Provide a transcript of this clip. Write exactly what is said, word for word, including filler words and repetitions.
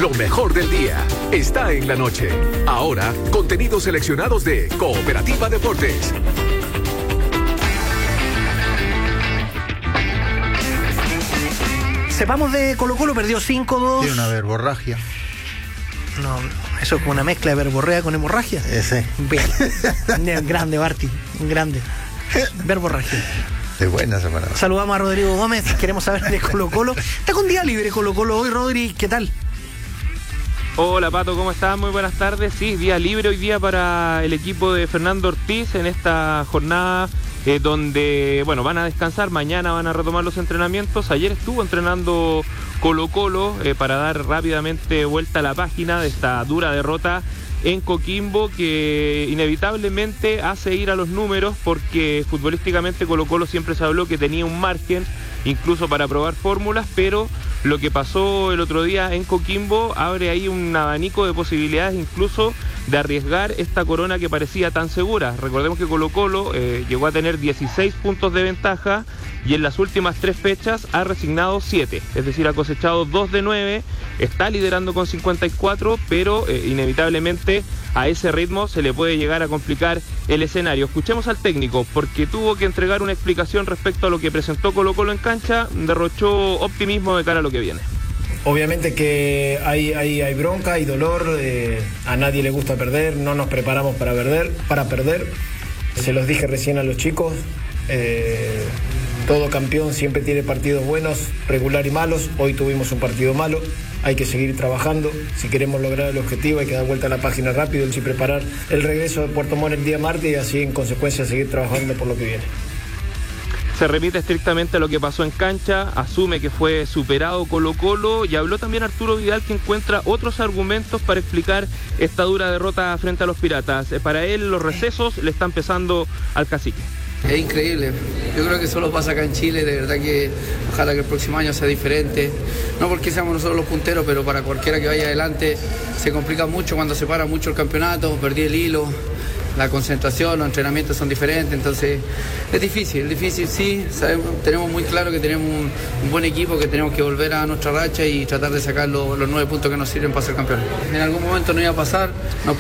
Lo mejor del día está en la noche. Ahora, contenidos seleccionados de Cooperativa Deportes. Sepamos de Colo Colo, perdió cinco dos. Tiene una verborragia. No, eso es como una mezcla de verborrea con hemorragia. Ese. Bien. Grande, Barty. Grande. Verborragia. Es buena esa palabra. Saludamos a Rodrigo Gómez. Queremos saber de Colo Colo. Está con día libre Colo Colo hoy, Rodri. ¿Qué tal? Hola Pato, ¿cómo estás? Muy buenas tardes. Sí, día libre hoy día para el equipo de Fernando Ortiz en esta jornada eh, donde, bueno, van a descansar, mañana van a retomar los entrenamientos. Ayer estuvo entrenando Colo Colo eh, para dar rápidamente vuelta a la página de esta dura derrota en Coquimbo, que inevitablemente hace ir a los números, porque futbolísticamente Colo Colo siempre se habló que tenía un margen incluso para probar fórmulas, pero lo que pasó el otro día en Coquimbo abre ahí un abanico de posibilidades incluso de arriesgar esta corona que parecía tan segura. Recordemos que Colo Colo eh, llegó a tener dieciséis puntos de ventaja y en las últimas tres fechas ha resignado siete, es decir, ha cosechado dos de nueve, está liderando con cincuenta y cuatro, pero eh, inevitablemente a ese ritmo se le puede llegar a complicar el escenario. Escuchemos al técnico, porque tuvo que entregar una explicación respecto a lo que presentó Colo Colo en cancha, derrochó optimismo de cara a lo que viene. Obviamente que hay, hay, hay bronca, hay dolor, eh, a nadie le gusta perder, no nos preparamos para perder, para perder. Se los dije recién a los chicos, eh, todo campeón siempre tiene partidos buenos, regular y malos. Hoy tuvimos un partido malo, hay que seguir trabajando. Si queremos lograr el objetivo hay que dar vuelta a la página rápido y preparar el regreso de Puerto Montt el día martes y así en consecuencia seguir trabajando por lo que viene. Se remite estrictamente a lo que pasó en cancha, asume que fue superado Colo Colo y habló también Arturo Vidal, que encuentra otros argumentos para explicar esta dura derrota frente a los Piratas. Para él los recesos le están pesando al cacique. Es increíble, yo creo que solo pasa acá en Chile, de verdad que ojalá que el próximo año sea diferente, no porque seamos nosotros los punteros, pero para cualquiera que vaya adelante se complica mucho cuando se para mucho el campeonato, perdí el hilo, la concentración, los entrenamientos son diferentes, entonces es difícil, es difícil, sí, sabemos, tenemos muy claro que tenemos un, un buen equipo, que tenemos que volver a nuestra racha y tratar de sacar los, los nueve puntos que nos sirven para ser campeones. En algún momento no iba a pasar, nos